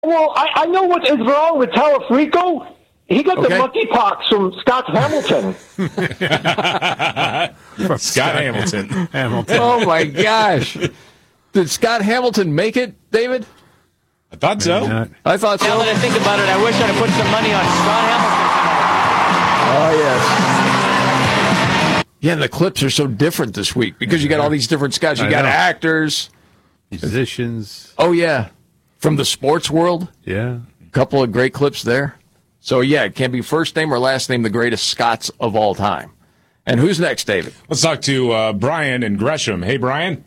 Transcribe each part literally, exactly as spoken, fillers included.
Well, I, I know what is wrong with Talafrico. He got Okay. the monkeypox from Scott Hamilton. From Scott Hamilton. Hamilton. Oh, my gosh. Did Scott Hamilton make it, David? I thought so. Not- I thought so. Now that I think about it, I wish I'd have put some money on Scott Hamilton. Oh, yes. Yeah, and the clips are so different this week because you got all these different Scots. You I got know. actors. Musicians. Oh, yeah. From the sports world. Yeah. A couple of great clips there. So, yeah, it can be first name or last name, the greatest Scots of all time. And who's next, David? Let's talk to uh, Brian in Gresham. Hey, Brian.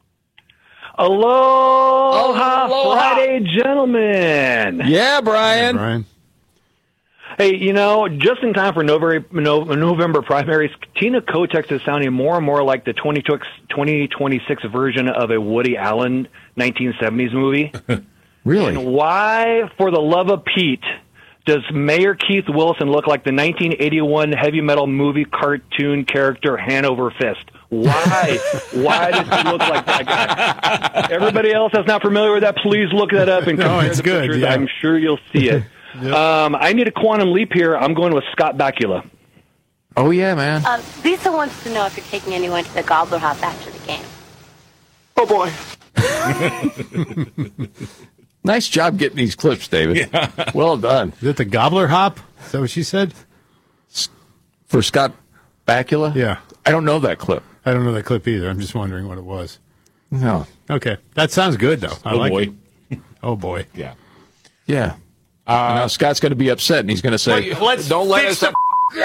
Aloha, Aloha. Friday, gentlemen. Yeah, Brian. Brian. Hey, you know, just in time for November, November primaries, Tina Kotex is sounding more and more like the twenty twenty-six version of a Woody Allen nineteen seventies movie. Really? And why, for the love of Pete, does Mayor Keith Wilson look like the nineteen eighty-one heavy metal movie cartoon character Hanover Fist? Why? Why does he look like that guy? Everybody else that's not familiar with that, please look that up and No, compare it's the good, pictures. yeah. I'm sure you'll see it. Yep. um, I need a quantum leap here. I'm going with Scott Bakula. Oh, yeah, man. Um, Lisa wants to know if you're taking anyone to the Gobbler Hop after the game. Oh, boy. Nice job getting these clips, David. Well done. Is it the Gobbler Hop? Is that what she said? For Scott Bakula? Yeah. I don't know that clip. I don't know that clip either. I'm just wondering what it was. No. Okay. That sounds good, though. I Oh, like boy. it. Oh, boy. Yeah. Yeah. Uh, now Scott's going to be upset, and he's going to say, let's don't let fix us...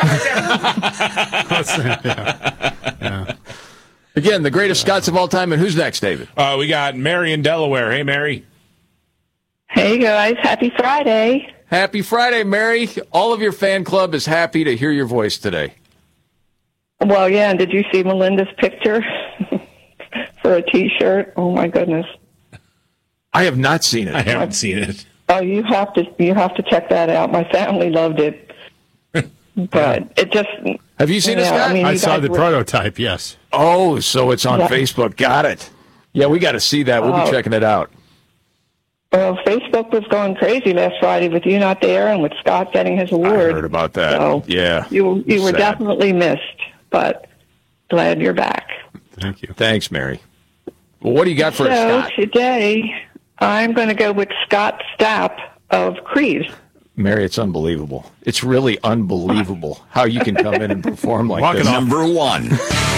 Yeah. Again, the greatest Scots of all time, and who's next, David? Uh, we got Mary in Delaware. Hey, Mary. Hey guys, happy Friday. Happy Friday, Mary. All of your fan club is happy to hear your voice today. Well, yeah, and did you see Melinda's picture for a T-shirt? Oh my goodness. I have not seen I it. haven't seen it. Oh, you have to you have to check that out. My family loved it. But it just Have you seen it, Yeah, Scott? I mean- I you saw guys the were- prototype, yes. Oh, so it's on Yeah. Facebook. Got it. Yeah, we got to see that. We'll be Oh. checking it out. well, Facebook was going crazy last Friday with you not there and with Scott getting his I award. heard about that. So Yeah. You you were Sad. definitely missed, but glad you're back. Thank you. Thanks, Mary. Well, what do you got for So us, Scott? today I'm going to go with Scott Stapp of Creed. Mary, it's unbelievable. It's really unbelievable how you can come in and perform like Walk it this. off. Number one.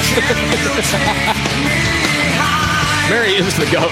Mary is the GOAT.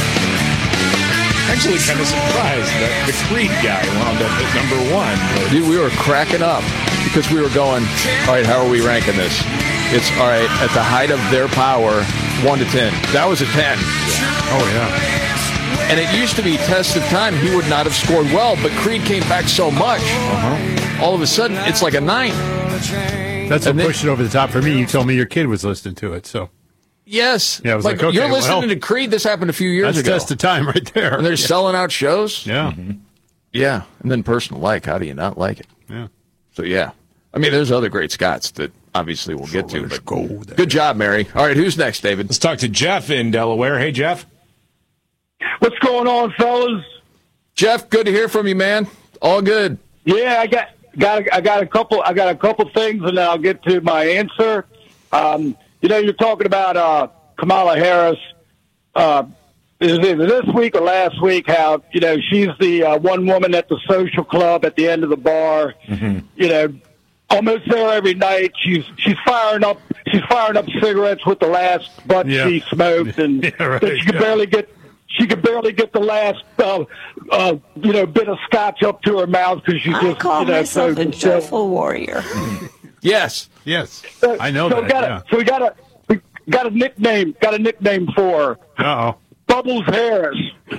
Actually, kind of surprised that the Creed guy wound up at number one. But Dude, we were cracking up because we were going, all right, how are we ranking this? It's, all right, at the height of their power, one to ten. That was a ten. Oh, yeah. And it used to be test of time. He would not have scored well, but Creed came back so much. Uh-huh. All of a sudden, it's like a nine. That's what And then- pushed it over the top for me. You told me your kid was listening to it, so Yes. Yeah, I was like, okay, you're listening well, to Creed. This happened a few years that's ago. test of time right there. And they're selling out shows. Yeah. Yeah. And then personal like. How do you not like it? Yeah. So, yeah. I mean, there's other great Scots that obviously we'll get to. let's But go there. good job, Mary. All right, who's next, David? let's talk to Jeff in Delaware. Hey, Jeff. What's going on, fellas? Jeff, good to hear from you, man. All good. Yeah, I got got I got a couple I got a couple things, and then I'll get to my answer. Um, you know, you're talking about uh, Kamala Harris. Uh, is it this week or last week? How you know she's the uh, one woman at the social club at the end of the bar. Mm-hmm. You know, almost there every night. She's she's firing up she's firing up cigarettes with the last butt Yeah. she smoked, and Yeah, right, that she could yeah. barely get. She could barely get the last, uh, uh, you know, bit of scotch up to her mouth because she I just, call you know, myself so, a joyful warrior. Yes. Yes. so- I know so that. We got yeah. a, so we got a, we got a nickname, got a nickname for her. Uh-oh. Bubbles Harris.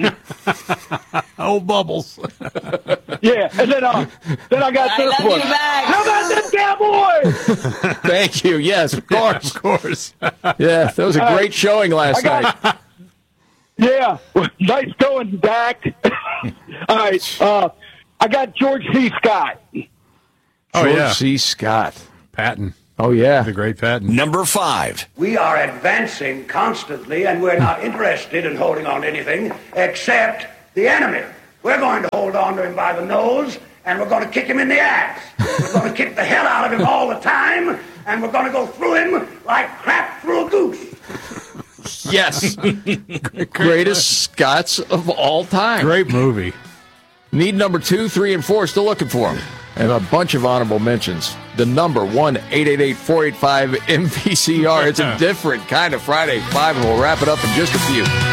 Oh, Bubbles. Yeah, and then, uh, then I got I this love one. you back. How about them Cowboys? Thank you. Yes, of course. Of course. Yeah, that was a great showing last I night. got- Yeah, nice going, Dak. All right, uh, I got George C. Scott. Oh, George yeah. C. Scott. Patton. Oh, yeah. The great Patton. Number five. We are advancing constantly, and we're not interested in holding on to anything except the enemy. We're going to hold on to him by the nose, and we're going to kick him in the ass. We're going to kick the hell out of him all the time, and we're going to go through him like crap through a goose. Yes. Greatest Scots of all time. Great movie. Need number two, three, and four. Still looking for them. And a bunch of honorable mentions. The number one eight eight eight, four eight five, M V C R. It's a different kind of Friday Five, and we'll wrap it up in just a few.